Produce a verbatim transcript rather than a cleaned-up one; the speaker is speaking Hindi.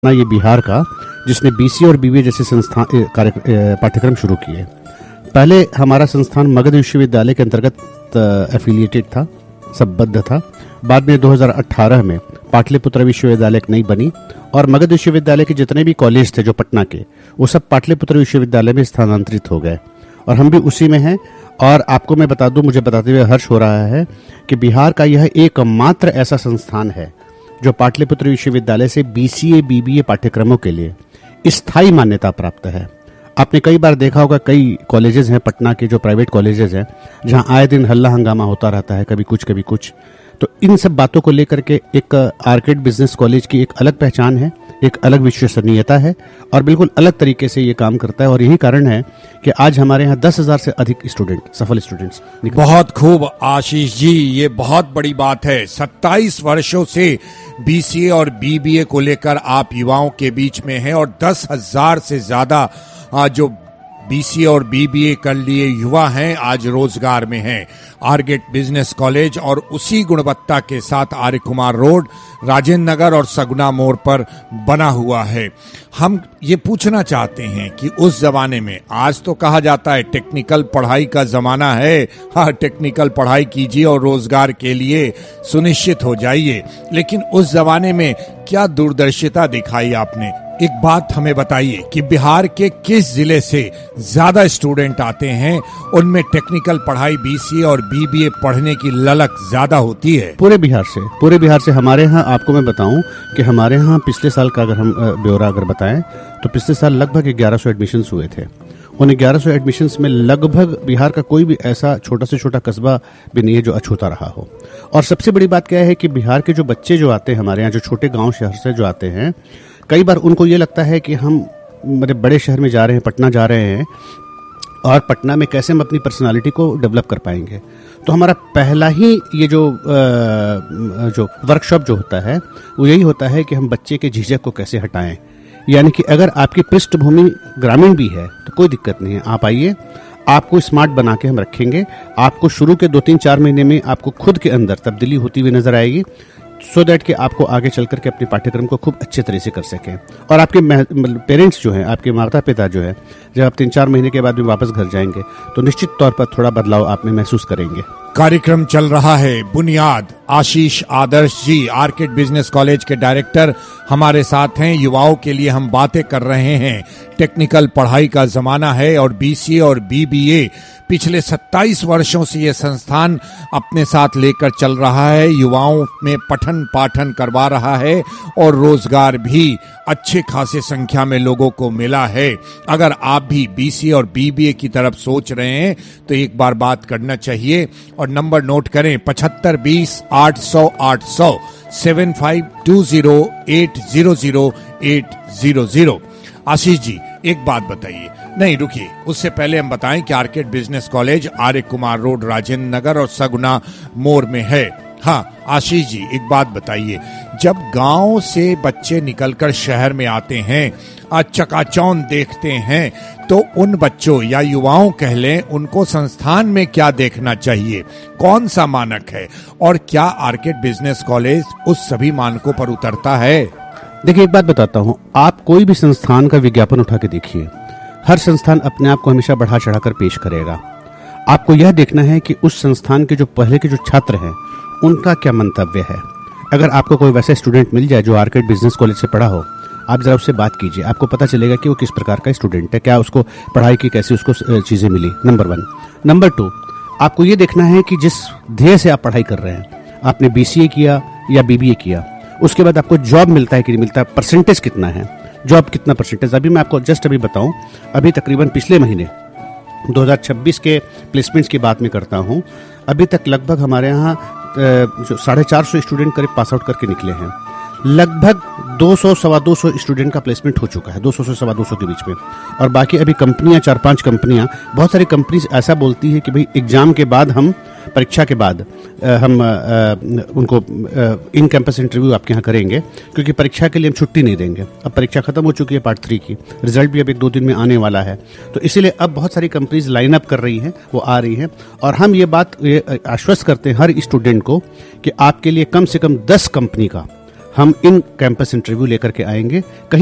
ना ये बिहार का, जिसने बीसीए और बीबीए जैसे संस्थान कार्य पाठ्यक्रम शुरू किए। पहले हमारा संस्थान मगध विश्वविद्यालय के अंतर्गत एफिलिएटेड था, संबद्ध था। बाद में दो हज़ार अठारह में पाटलिपुत्र विश्वविद्यालय एक नई बनी और मगध विश्वविद्यालय के जितने भी कॉलेज थे जो पटना के, वो सब पाटलिपुत्र विश्वविद्यालय में स्थानांतरित हो गए और हम भी उसी में हैं। और आपको मैं बता दूं, मुझे बताते हुए हर्ष हो रहा है कि बिहार का यह एकमात्र ऐसा संस्थान है जो पाटलिपुत्र विश्वविद्यालय से बीसीए बीबीए पाठ्यक्रमों के लिए स्थायी मान्यता प्राप्त है। आपने कई बार देखा होगा, कई कॉलेजेस हैं पटना के जो प्राइवेट कॉलेजेस हैं जहां आए दिन हल्ला हंगामा होता रहता है, कभी कुछ कभी कुछ। तो इन सब बातों को लेकर के एक आर्किड बिजनेस कॉलेज की एक अलग पहचान है, एक अलग विश्वसनीयता है और बिल्कुल अलग तरीके से ये काम करता है। और यही कारण है कि आज हमारे यहाँ दस हजार से अधिक स्टूडेंट, सफल स्टूडेंट्स। बहुत खूब आशीष जी, ये बहुत बड़ी बात है। सत्ताईस वर्षों से बीसीए और बीबीए को लेकर आप युवाओं के बीच में हैं और दस हजार से ज्यादा जो बीसीए और बीबीए कर लिए युवा हैं आज रोजगार में हैं। आर्किड बिजनेस कॉलेज और उसी गुणवत्ता के साथ आर्य कुमार रोड, राजेंद्र नगर और सगुना मोड़ पर बना हुआ है। हम ये पूछना चाहते हैं कि उस जमाने में, आज तो कहा जाता है टेक्निकल पढ़ाई का जमाना है, हाँ टेक्निकल पढ़ाई कीजिए और रोजगार के लिए सुनिश्चित हो जाइए, लेकिन उस जमाने में क्या दूरदर्शिता दिखाई आपने? एक बात हमें बताइए कि बिहार के किस जिले से ज्यादा स्टूडेंट आते हैं, उनमें टेक्निकल पढ़ाई बीसीए और बीबीए पढ़ने की ललक ज्यादा होती है? पूरे बिहार से, पूरे बिहार से हमारे यहाँ, आपको मैं बताऊं कि हमारे यहाँ पिछले साल का अगर हम ब्यौरा अगर बताएं तो पिछले साल लगभग ग्यारह सौ एडमिशंस हुए थे। उन ग्यारह सौ एडमिशंस में लगभग बिहार का कोई भी ऐसा छोटा से छोटा कस्बा भी नहीं है जो अछूता रहा हो। और सबसे बड़ी बात क्या है कि बिहार के जो बच्चे जो आते हैं हमारे यहाँ, जो छोटे गाँव शहर से जो आते हैं, कई बार उनको ये लगता है कि हम मतलब बड़े शहर में जा रहे हैं, पटना जा रहे हैं और पटना में कैसे हम अपनी पर्सनालिटी को डेवलप कर पाएंगे। तो हमारा पहला ही ये जो जो वर्कशॉप जो होता है वो यही होता है कि हम बच्चे के झिझक को कैसे हटाएं। यानी कि अगर आपकी पृष्ठभूमि ग्रामीण भी है तो कोई दिक्कत नहीं है, आप आइए, आपको स्मार्ट बना के हम रखेंगे। आपको शुरू के दो तीन चार महीने में आपको खुद के अंदर तब्दीली होती हुई नजर आएगी, सो दैट कि आपको आगे चल करके अपने पाठ्यक्रम को खूब अच्छे तरह से कर सकें। और आपके पेरेंट्स जो हैं, आपके माता पिता जो है, जब आप तीन चार महीने के बाद भी वापस घर जाएंगे तो निश्चित तौर पर थोड़ा बदलाव आप में महसूस करेंगे। कार्यक्रम चल रहा है बुनियाद। आशीष आदर्श जी, आर्किड बिजनेस कॉलेज के डायरेक्टर, हमारे साथ हैं। युवाओं के लिए हम बातें कर रहे हैं। टेक्निकल पढ़ाई का जमाना है और बीसीए और बीबीए पिछले सत्ताईस वर्षों से ये संस्थान अपने साथ लेकर चल रहा है, युवाओं में पठन पाठन करवा रहा है और रोजगार भी अच्छे खासे संख्या में लोगों को मिला है। अगर आप भी बीसीए और बीबीए की तरफ सोच रहे हैं तो एक बार बात करना चाहिए और नंबर नोट करें, पचहत्तर बीस आठ सौ आठ सौ, seven five to zero eight zero zero eight zero zero. Ashish ji, एक बात बताइए, नहीं रुकिए, उससे पहले हम बताएं कि आर्किड बिजनेस कॉलेज आर्य कुमार रोड, राजेंद्र नगर और सगुना मोड़ में है। हाँ आशीष जी, एक बात बताइए, जब गांव से बच्चे निकलकर शहर में आते हैं, चकाचौंध देखते हैं, तो उन बच्चों या युवाओं कह लें, उनको संस्थान में क्या देखना चाहिए? कौन सा मानक है और क्या आर्किड बिजनेस कॉलेज उस सभी मानकों पर उतरता है? देखिए, एक बात बताता हूँ, आप कोई भी संस्थान का विज्ञापन उठा के देखिए, हर संस्थान अपने आप को हमेशा बढ़ा चढ़ाकर पेश करेगा। आपको यह देखना है कि उस संस्थान के जो पहले के जो छात्र हैं उनका क्या मंतव्य है। अगर आपको कोई वैसा स्टूडेंट मिल जाए जो आर्किड बिजनेस कॉलेज से पढ़ा हो, आप जरा उससे बात कीजिए, आपको पता चलेगा कि वो किस प्रकार का स्टूडेंट है, क्या उसको पढ़ाई की कैसी उसको चीजें मिली। Number one. नंबर टू, आपको ये देखना है कि जिस ध्येय से आप पढ़ाई कर रहे हैं, आपने बीसीए किया या बीबीए किया, उसके बाद आपको जॉब मिलता है कि नहीं मिलता, परसेंटेज कितना है, जॉब कितना परसेंटेज। अभी मैं आपको जस्ट अभी बताऊं, अभी तकरीबन पिछले महीने दो हज़ार छब्बीस के प्लेसमेंट्स की बात मैं करता हूं, अभी तक लगभग हमारे यहाँ जो साढ़े चार सौ स्टूडेंट करीब पास आउट करके निकले हैं। लगभग दो सौ सवा दो सौ स्टूडेंट का प्लेसमेंट हो चुका है, दो सौ से सवा दो सौ के बीच में। और बाकी अभी कंपनियां, चार पांच कंपनियां, बहुत सारी कंपनीज ऐसा बोलती है कि भाई एग्जाम के बाद हम, परीक्षा के बाद हम आ, उनको इन कैंपस इंटरव्यू आपके यहाँ करेंगे, क्योंकि परीक्षा के लिए हम छुट्टी नहीं देंगे। अब परीक्षा खत्म हो चुकी है पार्ट थ्री की, रिजल्ट भी अब एक दो दिन में आने वाला है, तो इसीलिए अब बहुत सारी कंपनीज लाइन अप कर रही हैं, वो आ रही हैं। और हम ये बात ये आश्वस्त करते हैं हर स्टूडेंट को कि आपके लिए कम से कम दस कंपनी का हम इन कैंपस इंटरव्यू लेकर के आएंगे। कहीं